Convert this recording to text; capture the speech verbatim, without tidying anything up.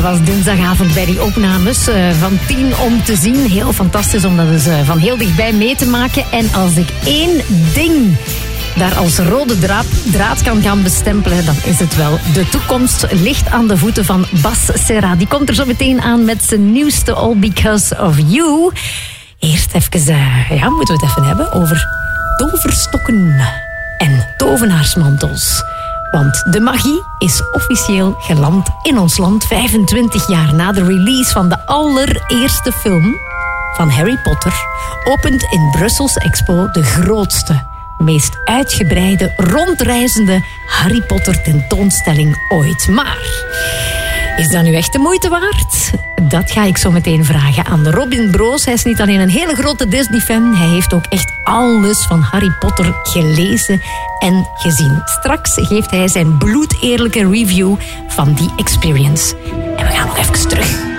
was dinsdagavond bij die opnames uh, van tien om te zien. Heel fantastisch om dat dus uh, van heel dichtbij mee te maken. En als ik één ding daar als rode draad, draad kan gaan bestempelen, dan is het wel de toekomst ligt aan de voeten van Bas Serra. Die komt er zo meteen aan met zijn nieuwste All Because of You. Eerst even, uh, ja, moeten we het even hebben over toverstokken en tovenaarsmantels. Want de magie is officieel geland in ons land, vijfentwintig jaar na de release van de allereerste film van Harry Potter, opent in Brussels Expo de grootste, meest uitgebreide, rondreizende Harry Potter tentoonstelling ooit. Maar is dat nu echt de moeite waard? Dat ga ik zo meteen vragen aan Robin Broos. Hij is niet alleen een hele grote Disney-fan, hij heeft ook echt alles van Harry Potter gelezen en gezien. Straks geeft hij zijn bloedeerlijke review van die experience.